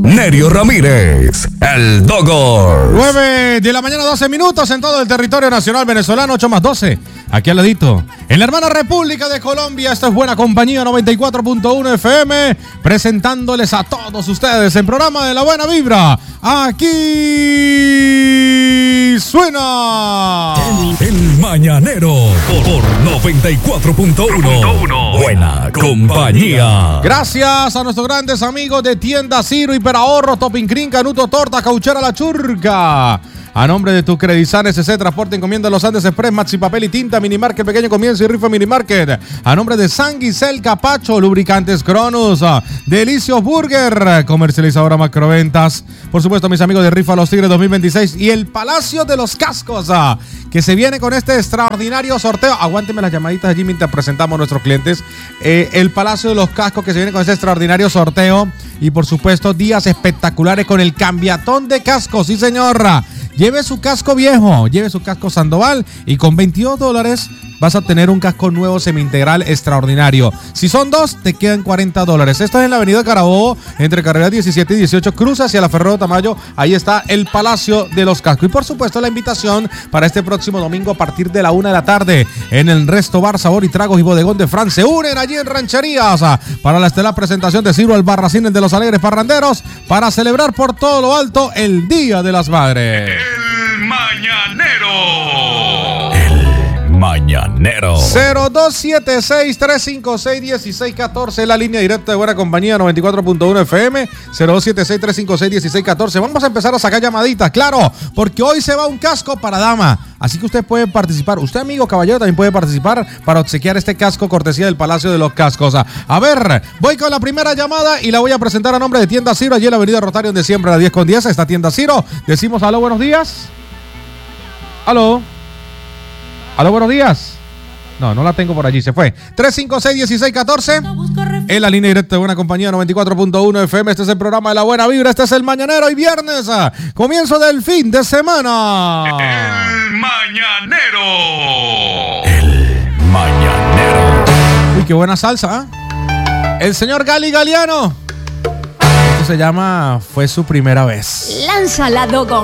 Nerio Ramírez, el Dogor. 9 de la mañana, 12 minutos en todo el territorio nacional venezolano, 8 más 12. Aquí al ladito, en la hermana República de Colombia, esta es Buena Compañía 94.1 FM, presentándoles a todos ustedes el programa de la buena vibra. Aquí suena El Mañanero por 94.1. Buena Compañía. Gracias a nuestros grandes amigos de Tienda Ciro, Hiperahorro, Topping Cream, Canuto Torta, Cauchera La Churca. A nombre de tu Credisan SC, Transporte Encomienda Los Andes Express, Maxi Papel y Tinta, Minimarket, Pequeño Comienzo y Rifa Minimarket. A nombre de San Guisel Capacho, Lubricantes Cronus, Delicios Burger, comercializadora Macroventas. Por supuesto, mis amigos de Rifa Los Tigres 2026 y el Palacio de los Cascos, que se viene con este extraordinario sorteo. Aguántenme las llamaditas allí mientras presentamos a nuestros clientes. El Palacio de los Cascos que se viene con este extraordinario sorteo. Y por supuesto, días espectaculares con el cambiatón de cascos. Sí, señora. Lleve su casco viejo, lleve su casco Sandoval y con $22 vas a tener un casco nuevo semi-integral extraordinario. Si son dos, te quedan $40. Esto es en la avenida Carabobo, entre carreras 17 y 18, cruza hacia la Ferrero Tamayo. Ahí está el Palacio de los Cascos. Y por supuesto la invitación para este próximo domingo a partir de la 1 de la tarde en el Resto Bar, Sabor y Tragos y Bodegón de Fran. Se unen allí en Rancherías para la estelar presentación de Ciro Albarracín, el de los Alegres Parranderos, para celebrar por todo lo alto el Día de las Madres. El Mañanero. El Mañanero. 0276-356-1614, la línea directa de Buena Compañía 94.1 FM. 0276-356-1614. Vamos a empezar a sacar llamaditas, claro, porque hoy se va un casco para dama. Así que usted puede participar. Usted, amigo caballero, también puede participar para obsequiar este casco cortesía del Palacio de los Cascos. A ver, voy con la primera llamada y la voy a presentar a nombre de Tienda Ciro, allí en la avenida Rotario de siempre a la 10/10. Está Tienda Ciro. Decimos aló, buenos días. Aló. Aló, buenos días. No la tengo por allí, se fue. 356-1614. En la línea directa de Buena Compañía 94.1 FM. Este es el programa de la buena vibra. Este es el Mañanero y viernes, comienzo del fin de semana. El Mañanero. El Mañanero. Uy, qué buena salsa, ¿eh? El señor Gali Galiano. Esto se llama Fue su primera vez. Lánzala, Dogo.